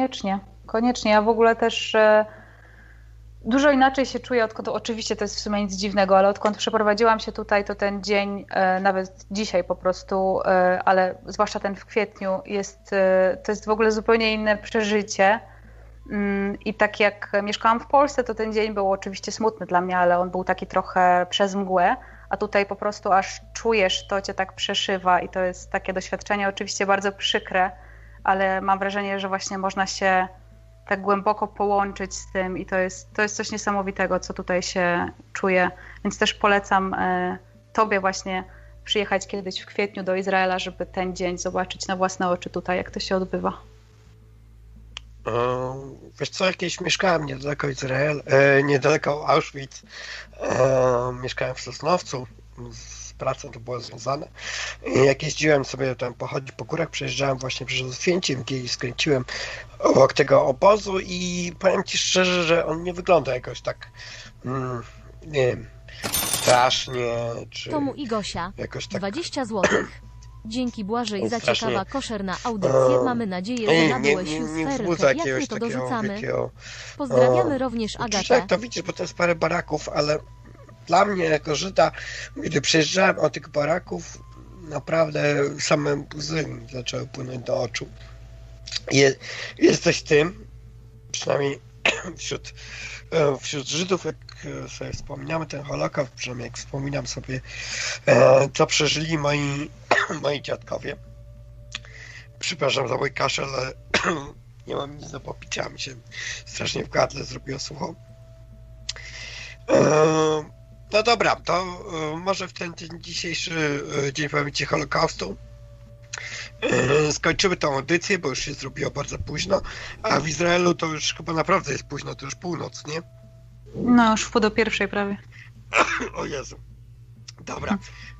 koniecznie, koniecznie. Ja w ogóle też dużo inaczej się czuję, odkąd, oczywiście to jest w sumie nic dziwnego, ale odkąd przeprowadziłam się tutaj, to ten dzień, nawet dzisiaj po prostu, ale zwłaszcza ten w kwietniu, to jest w ogóle zupełnie inne przeżycie. I tak jak mieszkałam w Polsce, to ten dzień był oczywiście smutny dla mnie, ale on był taki trochę przez mgłę, a tutaj po prostu aż czujesz, to cię tak przeszywa i to jest takie doświadczenie oczywiście bardzo przykre, ale mam wrażenie, że właśnie można się tak głęboko połączyć z tym i to jest coś niesamowitego, co tutaj się czuje. Więc też polecam tobie właśnie przyjechać kiedyś w kwietniu do Izraela, żeby ten dzień zobaczyć na własne oczy tutaj, jak to się odbywa. Wiesz co, jakieś mieszkałem niedaleko niedaleko Auschwitz, mieszkałem w Sosnowcu, z pracą to było związane. I jak jeździłem sobie tam pochodzić po górach, przejeżdżałem właśnie przez Oświęcim i skręciłem obok tego obozu i powiem ci szczerze, że on nie wygląda jakoś tak, nie wiem, strasznie, czy Tomu i Gosia, jakoś tak 20 złotych. Dzięki Błażej za strasznie, ciekawa koszerna audycję. Mamy nadzieję, że nabyłeś już wzbudza sferkę. Jak my to dorzucamy? takiego Pozdrawiamy również Agatę. jak to widzisz, bo to jest parę baraków, ale dla mnie jako Żyda, gdy przejeżdżałem od tych baraków, naprawdę same łzy mi zaczęły płynąć do oczu. Jest coś w tym, przynajmniej wśród Żydów, jak sobie wspominamy ten Holokaust, przynajmniej jak wspominam sobie, co przeżyli moi dziadkowie. Przepraszam za mój kaszel, ale nie mam nic do popicia, mi się strasznie w gardle zrobiło sucho. No dobra, to może w ten dzisiejszy Dzień Pamięci Holokaustu skończymy tą audycję, bo już się zrobiło bardzo późno, a w Izraelu to już chyba naprawdę jest późno, to już północ, nie? No, już wpół do pierwszej prawie. O Jezu. Dobra.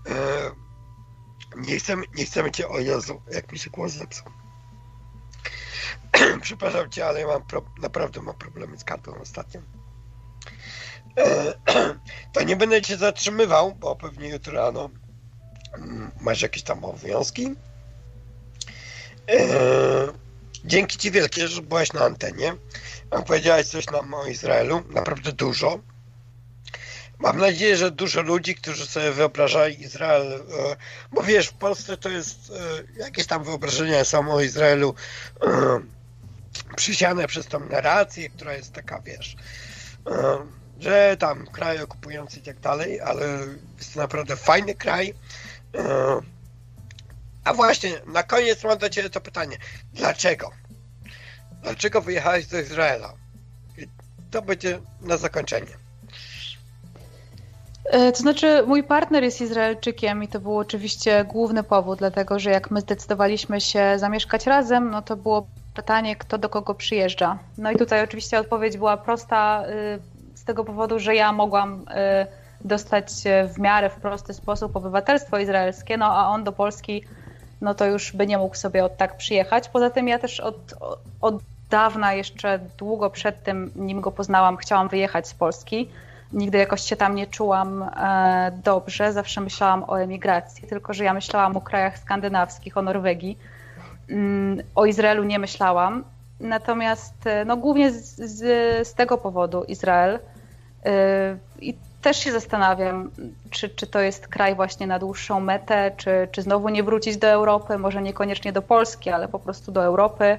Nie chcemy cię, o Jezu, jak mi się głos zepsuł. Przepraszam cię, ale ja naprawdę mam problemy z kartą ostatnio. To nie będę cię zatrzymywał, bo pewnie jutro rano masz jakieś tam obowiązki. Dzięki ci wielkie, że byłeś na antenie. Powiedziałeś coś nam o Izraelu, naprawdę dużo. Mam nadzieję, że dużo ludzi, którzy sobie wyobrażają Izrael, bo wiesz, w Polsce to jest jakieś tam wyobrażenia są o Izraelu przysiane przez tą narrację, która jest taka, wiesz, że tam kraj okupujący i tak dalej, ale jest to naprawdę fajny kraj. A właśnie, na koniec mam do ciebie to pytanie. Dlaczego? Dlaczego wyjechałeś do Izraela? I to będzie na zakończenie. To znaczy, mój partner jest Izraelczykiem i to był oczywiście główny powód, dlatego że jak my zdecydowaliśmy się zamieszkać razem, no to było pytanie, kto do kogo przyjeżdża. No i tutaj oczywiście odpowiedź była prosta z tego powodu, że ja mogłam dostać w miarę w prosty sposób obywatelstwo izraelskie, no a on do Polski, no to już by nie mógł sobie od tak przyjechać. Poza tym ja też od dawna, jeszcze długo przed tym, nim go poznałam, chciałam wyjechać z Polski. Nigdy jakoś się tam nie czułam dobrze, zawsze myślałam o emigracji, tylko że ja myślałam o krajach skandynawskich, o Norwegii. O Izraelu nie myślałam, natomiast no, głównie z tego powodu Izrael. I też się zastanawiam, czy to jest kraj właśnie na dłuższą metę, czy znowu nie wrócić do Europy, może niekoniecznie do Polski, ale po prostu do Europy.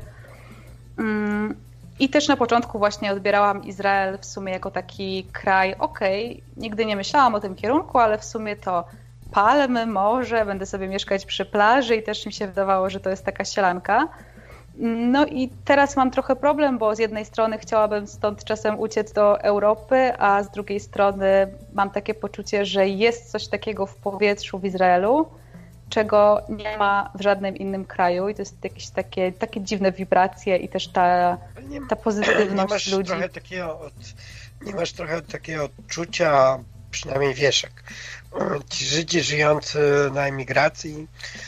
I też na początku właśnie odbierałam Izrael w sumie jako taki kraj, nigdy nie myślałam o tym kierunku, ale w sumie to palmy, morze, będę sobie mieszkać przy plaży i też mi się wydawało, że to jest taka sielanka. No i teraz mam trochę problem, bo z jednej strony chciałabym stąd czasem uciec do Europy, a z drugiej strony mam takie poczucie, że jest coś takiego w powietrzu w Izraelu, czego nie ma w żadnym innym kraju i to jest jakieś takie dziwne wibracje i też ta pozytywność ludzi. Nie masz trochę takiego odczucia, przynajmniej wiesz, jak ci Żydzi żyjący na emigracji,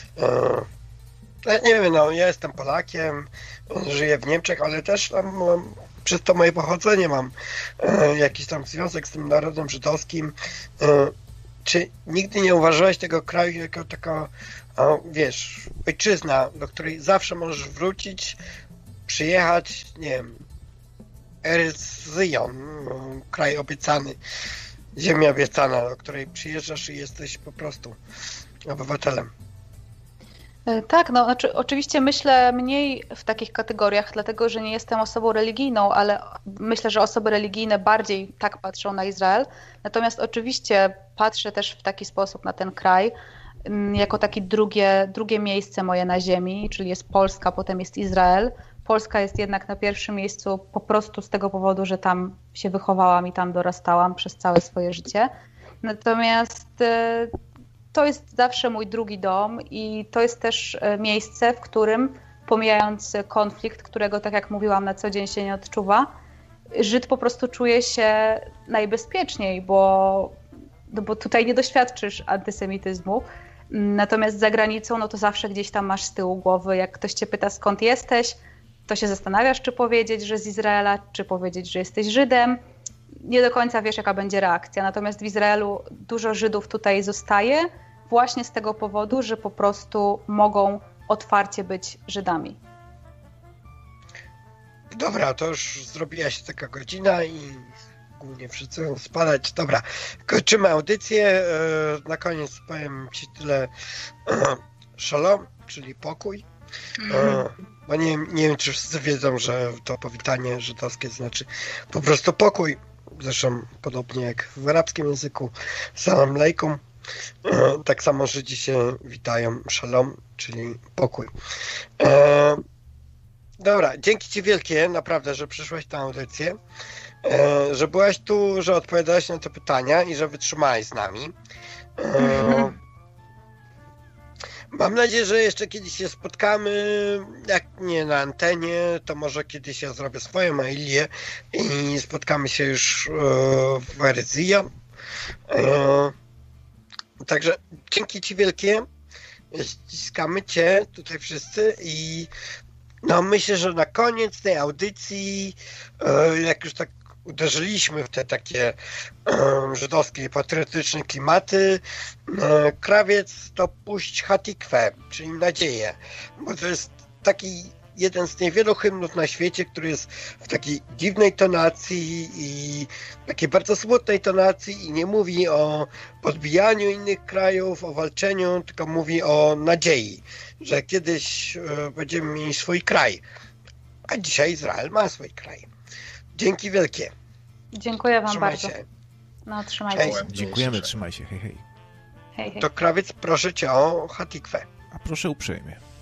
nie wiem, no ja jestem Polakiem, żyję w Niemczech, ale też tam przez to moje pochodzenie mam jakiś tam związek z tym narodem żydowskim. Czy nigdy nie uważałeś tego kraju jako taka, wiesz, ojczyzna, do której zawsze możesz wrócić, przyjechać, nie wiem, Eretz Zion, kraj obiecany, ziemia obiecana, do której przyjeżdżasz i jesteś po prostu obywatelem. Tak, no znaczy, oczywiście myślę mniej w takich kategoriach, dlatego że nie jestem osobą religijną, ale myślę, że osoby religijne bardziej tak patrzą na Izrael. Natomiast oczywiście patrzę też w taki sposób na ten kraj, jako takie drugie miejsce moje na ziemi, czyli jest Polska, potem jest Izrael. Polska jest jednak na pierwszym miejscu po prostu z tego powodu, że tam się wychowałam i tam dorastałam przez całe swoje życie. Natomiast to jest zawsze mój drugi dom i to jest też miejsce, w którym, pomijając konflikt, którego, tak jak mówiłam, na co dzień się nie odczuwa, Żyd po prostu czuje się najbezpieczniej, bo tutaj nie doświadczysz antysemityzmu. Natomiast za granicą, no to zawsze gdzieś tam masz z tyłu głowy, jak ktoś cię pyta, skąd jesteś, to się zastanawiasz, czy powiedzieć, że z Izraela, czy powiedzieć, że jesteś Żydem. Nie do końca wiesz, jaka będzie reakcja. Natomiast w Izraelu dużo Żydów tutaj zostaje właśnie z tego powodu, że po prostu mogą otwarcie być Żydami. Dobra, to już zrobiła się taka godzina i głównie wszyscy chcą spadać. Dobra, kończymy audycję. Na koniec powiem Ci tyle. Shalom, czyli pokój. Bo nie wiem, czy wszyscy wiedzą, że to powitanie żydowskie znaczy po prostu pokój. Zresztą podobnie jak w arabskim języku salam alejkum. Tak samo Żydzi się witają shalom, czyli pokój. Dobra, dzięki Ci wielkie, naprawdę, że przyszłaś na audycję, że byłaś tu, że odpowiadałaś na te pytania i że wytrzymałaś z nami. Mam nadzieję, że jeszcze kiedyś się spotkamy, jak nie na antenie, to może kiedyś ja zrobię swoją mailię i spotkamy się już w Eretz Zion. Także dzięki Ci wielkie, ściskamy Cię tutaj wszyscy i no myślę, że na koniec tej audycji, jak już tak uderzyliśmy w te takie żydowskie i patriotyczne klimaty, krawiec to puść Hatikwę, czyli nadzieję, bo to jest taki jeden z niewielu hymnów na świecie, który jest w takiej dziwnej tonacji i takiej bardzo smutnej tonacji i nie mówi o podbijaniu innych krajów, o walczeniu, tylko mówi o nadziei, że kiedyś będziemy mieli swój kraj, a dzisiaj Izrael ma swój kraj. Dzięki wielkie. Dziękuję Wam Trzymaj bardzo. się. No, trzymajcie się. Dziękujemy, trzymaj się, hej, hej. Hej, hej. To krawiec, proszę Cię o Hatikwę. A proszę uprzejmie.